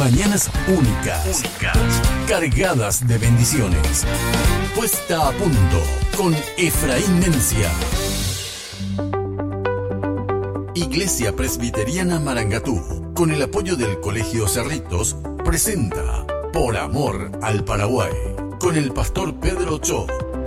Mañanas únicas, cargadas de bendiciones. Puesta a punto con Efraín Mencia. Iglesia Presbiteriana Marangatú, con el apoyo del Colegio Cerritos, presenta Por Amor al Paraguay, con el pastor Pedro Cho.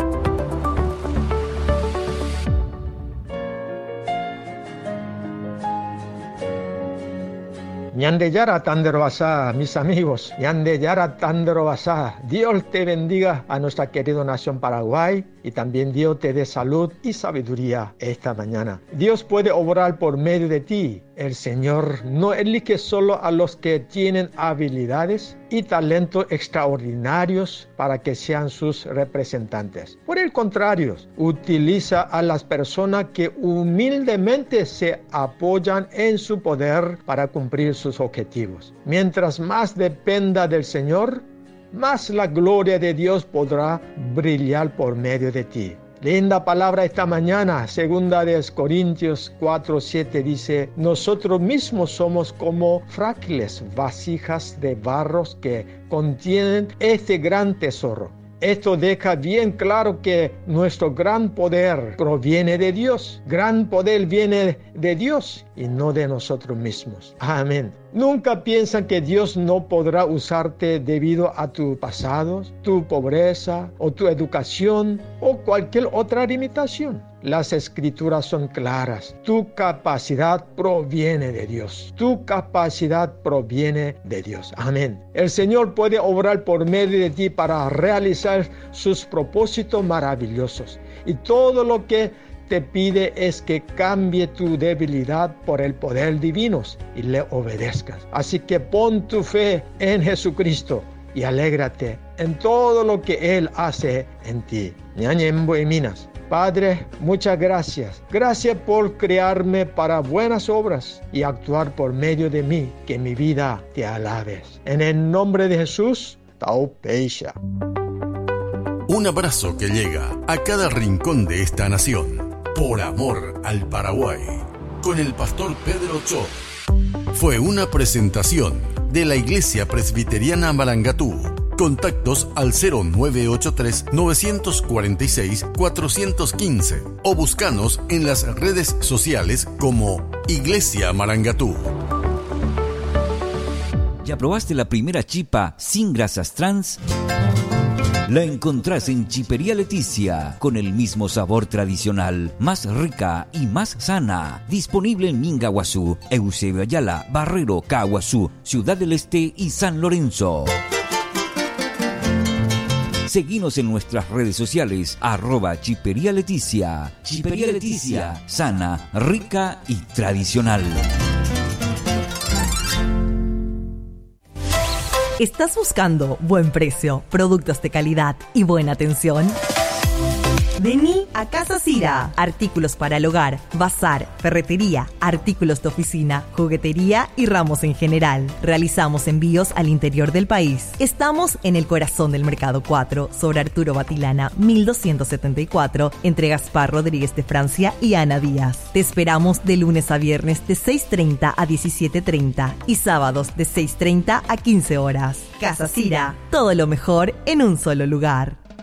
Ñande Yara Tanderobasá, mis amigos, Ñande Yara Tanderobasá, Dios te bendiga a nuestra querida nación Paraguay y también Dios te dé salud y sabiduría esta mañana. Dios puede obrar por medio de ti. El Señor no elige solo a los que tienen habilidades y talentos extraordinarios para que sean sus representantes. Por el contrario, utiliza a las personas que humildemente se apoyan en su poder para cumplir sus objetivos. Mientras más dependa del Señor, más la gloria de Dios podrá brillar por medio de ti. Linda palabra esta mañana, 2 Corintios 4:7 dice: nosotros mismos somos como frágiles vasijas de barros que contienen este gran tesoro. Esto deja bien claro que nuestro gran poder proviene de Dios. Gran poder viene de Dios y no de nosotros mismos. Amén. Nunca piensan que Dios no podrá usarte debido a tu pasado, tu pobreza o tu educación o cualquier otra limitación. Las escrituras son claras. Tu capacidad proviene de Dios. Tu capacidad proviene de Dios. Amén. El Señor puede obrar por medio de ti para realizar sus propósitos maravillosos. Y todo lo que te pide es que cambie tu debilidad por el poder divino y le obedezcas. Así que pon tu fe en Jesucristo y alégrate en todo lo que Él hace en ti. Ñañembo y Minas. Padre, muchas gracias. Gracias por crearme para buenas obras y actuar por medio de mí, que mi vida te alabes. En el nombre de Jesús, Tau Peisha. Un abrazo que llega a cada rincón de esta nación. Por amor al Paraguay, con el pastor Pedro Cho. Fue una presentación de la Iglesia Presbiteriana Marangatú. Contactos al 0983-946-415 o búscanos en las redes sociales como Iglesia Marangatú. ¿Ya probaste la primera chipa sin grasas trans? La encontrás en Chipería Leticia, con el mismo sabor tradicional, más rica y más sana. Disponible en Mingaguazú, Eusebio Ayala, Barrero, Caguazú, Ciudad del Este y San Lorenzo. Seguinos en nuestras redes sociales, @Chipería Leticia. Chipería Leticia, sana, rica y tradicional. ¿Estás buscando buen precio, productos de calidad y buena atención? Vení a Casa Cira. Artículos para el hogar, bazar, ferretería, artículos de oficina, juguetería y ramos en general. Realizamos envíos al interior del país. Estamos en el corazón del Mercado 4, sobre Arturo Batilana, 1274, entre Gaspar Rodríguez de Francia y Ana Díaz. Te esperamos de lunes a viernes de 6:30 a 17:30 y sábados de 6:30 a 15 horas. Casa Cira, todo lo mejor en un solo lugar.